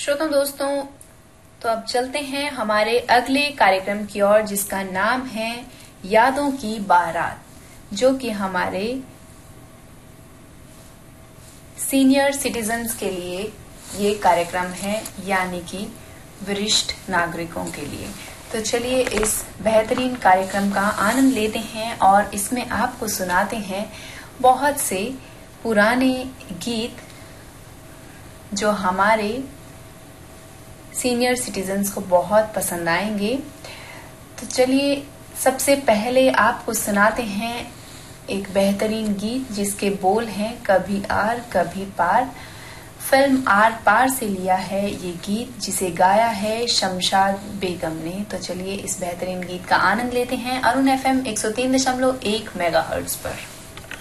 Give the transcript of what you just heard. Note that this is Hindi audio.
श्रोता दोस्तों, तो अब चलते हैं हमारे अगले कार्यक्रम की ओर, जिसका नाम है यादों की बारात, जो कि हमारे सीनियर सिटीजन्स के लिए ये कार्यक्रम है, यानी कि वरिष्ठ नागरिकों के लिए। तो चलिए इस बेहतरीन कार्यक्रम का आनंद लेते हैं और इसमें आपको सुनाते हैं बहुत से पुराने गीत जो हमारे सीनियर सिटीजन्स को बहुत पसंद आएंगे। तो चलिए सबसे पहले आपको सुनाते हैं एक बेहतरीन गीत जिसके बोल हैं कभी आर कभी पार। फिल्म आर पार से लिया है ये गीत, जिसे गाया है शमशाद बेगम ने। तो चलिए इस बेहतरीन गीत का आनंद लेते हैं अरुण FM 103.1 मेगाहर्ट्ज पर।